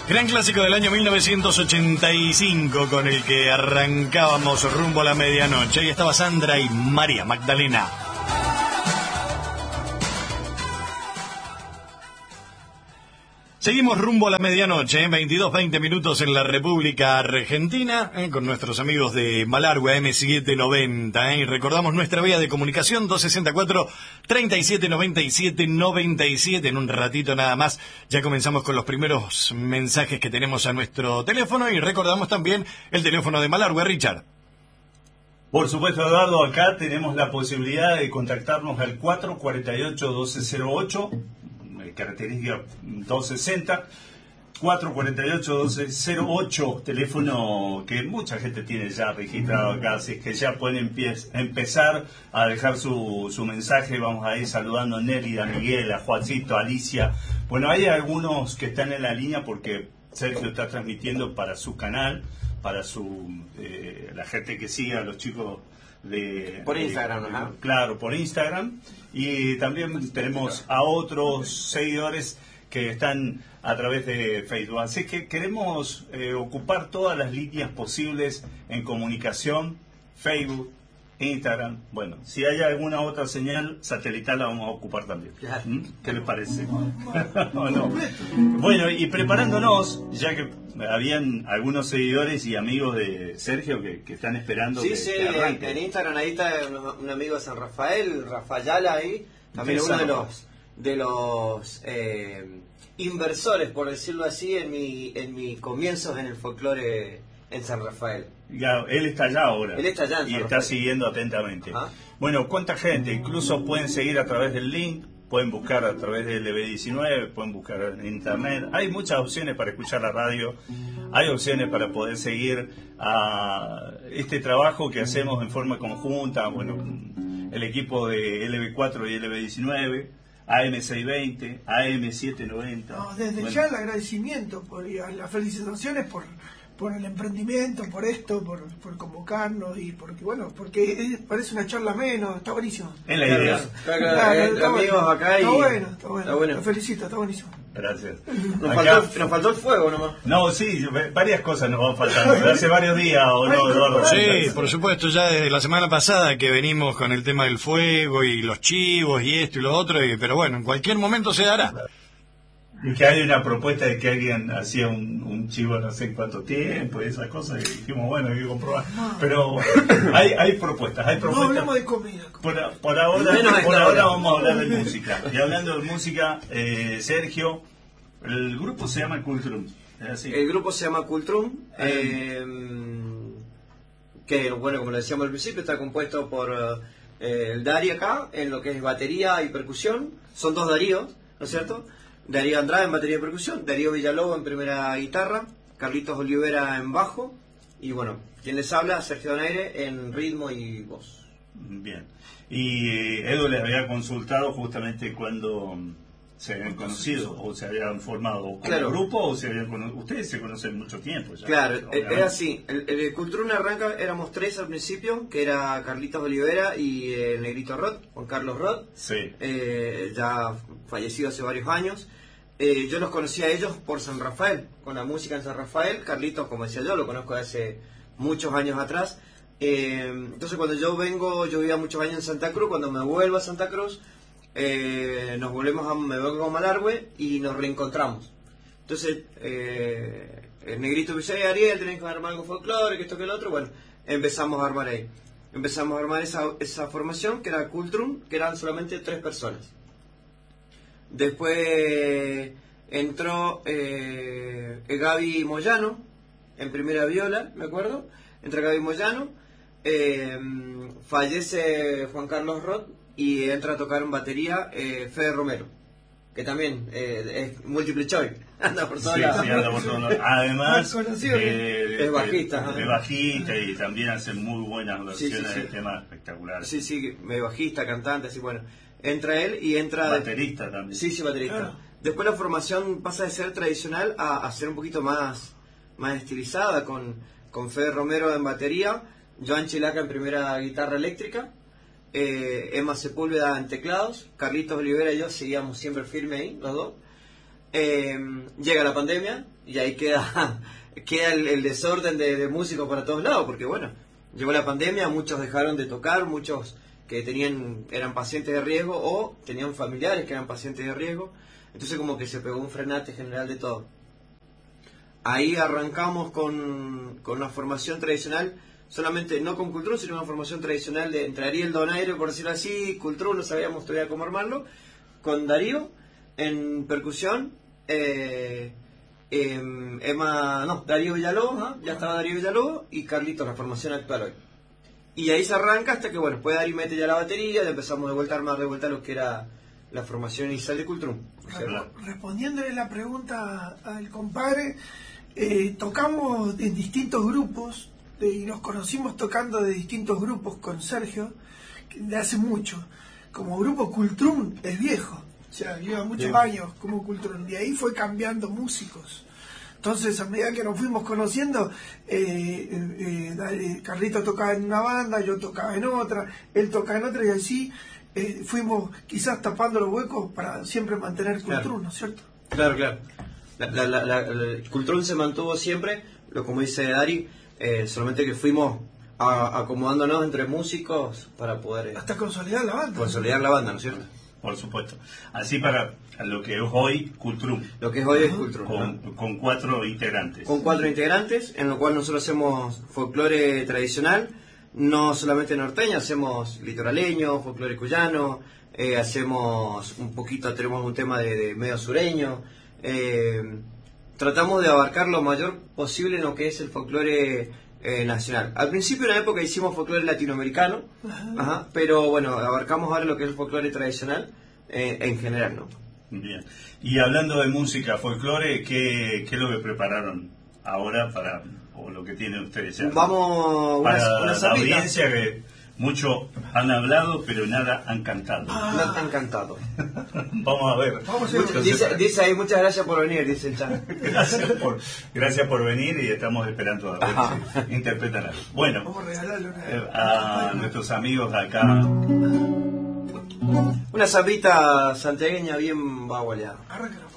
Gran clásico del año 1985 con el que arrancábamos rumbo a la medianoche. Ahí estaba Sandra y María Magdalena. Seguimos rumbo a la medianoche, 22-20 minutos en la República Argentina, con nuestros amigos de Malargüe AM790. Y recordamos nuestra vía de comunicación, 264-3797-97. En un ratito nada más ya comenzamos con los primeros mensajes que tenemos a nuestro teléfono. Y recordamos también el teléfono de Malargüe, Richard. Por supuesto, Eduardo, acá tenemos la posibilidad de contactarnos al 448-1208. Característica 260 448-1208, teléfono que mucha gente tiene ya registrado acá, así que ya pueden empezar a dejar su mensaje. Vamos a ir saludando a Nelly, a Miguel, a Juancito, a Alicia. Bueno, hay algunos que están en la línea porque Sergio está transmitiendo para su canal, para la gente que sigue a los chicos por Instagram, ¿no? Claro, por Instagram. Y también tenemos a otros seguidores que están a través de Facebook. Así que queremos ocupar todas las líneas posibles en comunicación: Facebook, Instagram. Bueno, si hay alguna otra señal satelital la vamos a ocupar también. ¿Qué les parece? Bueno, y preparándonos, ya que habían algunos seguidores y amigos de Sergio que están esperando que arranque. En Instagram ahí está un amigo de San Rafael, Rafayala ahí, también uno de los inversores, por decirlo así, en mi comienzos en el folclore en San Rafael. Ya, él está allá ahora. Él está allá en San y está siguiendo atentamente. Ajá. Bueno, ¿cuánta gente? Incluso pueden seguir a través del link, pueden buscar a través del LB19, pueden buscar en internet. Hay muchas opciones para escuchar la radio, hay opciones para poder seguir a este trabajo que hacemos en forma conjunta. Bueno, el equipo de LB4 y LB19, AM620, AM790. No, desde ya el agradecimiento y las felicitaciones por el emprendimiento, por esto, por convocarnos y porque parece una charla menos, está buenísimo. Es la idea. Está amigos acá y... Está bueno. Te felicito, está buenísimo. Gracias. Nos faltó el fuego nomás. No, sí, varias cosas nos van faltando. Hace varios días, ¿o no, Eduardo? Sí, por supuesto, ya desde la semana pasada que venimos con el tema del fuego y los chivos y esto y lo otro, pero bueno, en cualquier momento se dará. Y que hay una propuesta de que alguien hacía un chivo no sé en cuánto tiempo y esas cosas, y dijimos, bueno, hay que comprobar. Pero hay propuestas. No hablemos de comida. Por ahora vamos a hablar de música. Y hablando de música, Sergio, el grupo se llama Cultrum. ¿Es así? El grupo se llama Cultrum, que, bueno, como le decíamos al principio, está compuesto por el Darío acá, en lo que es batería y percusión. Son dos Daríos, ¿no es cierto? Darío Andrade en batería y percusión, Darío Villalobos en primera guitarra, Carlitos Olivera en bajo, y bueno, quien les habla, Sergio Donaire en ritmo y voz. Bien. Y Edu les había consultado justamente cuando se habían conocido o se habían formado como grupo o se habían conocido. Ustedes se conocen mucho tiempo ya. Claro, era así. El Cultrum arranca, éramos tres al principio, que era Carlitos Olivera y el Negrito Rod, Juan Carlos Rod, sí. Ya fallecido hace varios años. Yo los conocí a ellos por San Rafael, con la música en San Rafael. Carlitos, como decía yo, lo conozco de hace muchos años atrás. Entonces cuando yo vivía muchos años en Santa Cruz. Cuando me vuelvo a Santa Cruz, me vengo a Malargüe y nos reencontramos. Entonces el Negrito Villar y Ariel tenían que armar algo folclore, que esto que el otro. Bueno, empezamos a armar ahí. Empezamos a armar esa formación que era Cultrum, que eran solamente 3 personas. Después entró Gaby Moyano en primera viola, me acuerdo. Entra Gaby Moyano, fallece Juan Carlos Roth y entra a tocar en batería Fede Romero, que también es múltiple choice, anda por todos lados. Sí, anda por todos lados. Además, es bajista. Es bajista y también hace muy buenas versiones de temas espectaculares. Sí, bajista, cantante, así bueno. Entra él y entra... Baterista también. Sí, baterista. Después la formación pasa de ser tradicional a ser un poquito más estilizada, con Fede Romero en batería, Joan Chilaca en primera guitarra eléctrica, Emma Sepúlveda en teclados, Carlitos Olivera y yo seguíamos siempre firme ahí, los dos. Llega la pandemia y ahí queda el desorden de músicos para todos lados, porque bueno, llegó la pandemia, muchos dejaron de tocar, muchos que eran pacientes de riesgo o tenían familiares que eran pacientes de riesgo, entonces como que se pegó un frenate general de todo. Ahí arrancamos con una formación tradicional, solamente no con Cultrum, sino una formación tradicional de entre Ariel Donaire, por decirlo así, Cultrum, no sabíamos todavía cómo armarlo, con Darío en percusión, Darío Villalobos, ya estaba Darío Villalobos, y Carlitos, la formación actual hoy. Y ahí se arranca hasta que, bueno, después Darío mete ya la batería, y empezamos de vuelta a armar de vuelta lo que era la formación inicial de Cultrum. Respondiéndole la pregunta al compadre, tocamos en distintos grupos, y nos conocimos tocando de distintos grupos con Sergio, de hace mucho. Como grupo Cultrum es viejo, o sea, lleva muchos años como Cultrum, y ahí fue cambiando músicos. Entonces, a medida que nos fuimos conociendo, Carlito tocaba en una banda, yo tocaba en otra, él tocaba en otra, y así fuimos quizás tapando los huecos para siempre mantener Cultrum, ¿no es cierto? Claro, claro. Cultrum se mantuvo siempre, como dice Dari, solamente que fuimos acomodándonos entre músicos para poder... hasta consolidar la banda. Consolidar la banda, ¿no es cierto? Por supuesto. Así para lo que es hoy Cultrum. Lo que es hoy es Cultrum. Con 4 integrantes. Con 4 integrantes, en lo cual nosotros hacemos folclore tradicional, no solamente norteño, hacemos litoraleño, folclore cuyano, hacemos un poquito, tenemos un tema de medio sureño, tratamos de abarcar lo mayor posible en lo que es el folclore nacional. Al principio, en una época, hicimos folclore latinoamericano, pero bueno, abarcamos ahora lo que es el folclore tradicional en general, ¿no? Bien. Y hablando de música, folclore, ¿qué es lo que prepararon ahora o lo que tienen ustedes ya? Vamos para una la audiencia que mucho han hablado, pero nada han cantado. No han cantado. Vamos a ver. Dice ahí, muchas gracias por venir, dice el chat. Gracias por venir y estamos esperando a ver si interpretan algo. Bueno, vamos a regalarle a nuestros amigos acá. Una zambita santiagueña bien bagualeada. Arráncalo.